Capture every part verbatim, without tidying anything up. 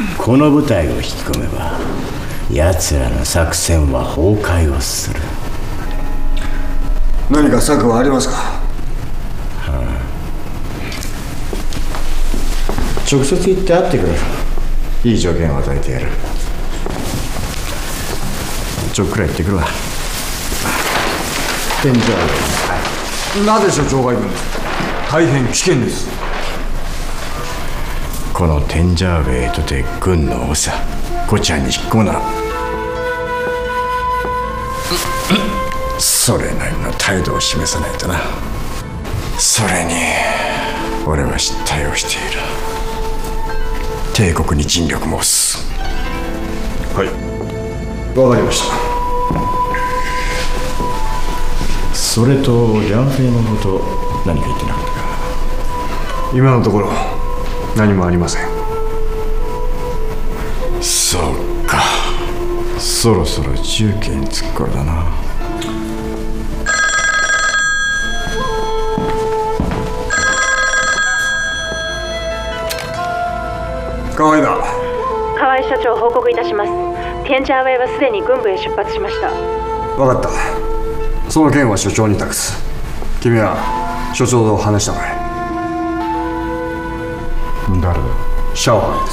この部隊を引き込めば奴らの作戦は崩壊をする。 何か策はありますか？ はあ、直接行って会ってくれ。いい条件を与えてやる。ちょっくら行ってくるわ。天井なぜ所長がいるんですか？大変危険です。 このテンジャーウェイとて軍の長こちらに引っ込むならそれなりの態度を示さないとな。それに俺は失態をしている。帝国に尽力申す。 はい、わかりました。 それとリャンフェイのこと何か言ってなかったか？ 今のところ何もありません。 そうか、そろそろ中継に着く頃だな。 河合だ。 河合社長、報告いたします。テンジャーウェイはすでに軍部へ出発しました。 分かった。その件は所長に託す。君は所長と話したまえ。 誰だ？ シャオハンです。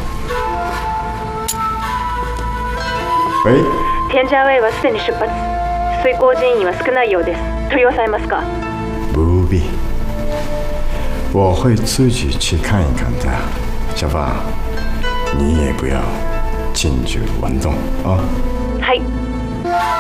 はい。 テンジャーウェイはすでに出発。遂行人員は少ないようです。取り押さえますか？ 不必，我会自己去看一看的。小芳，你也不要轻举妄动啊。 はい。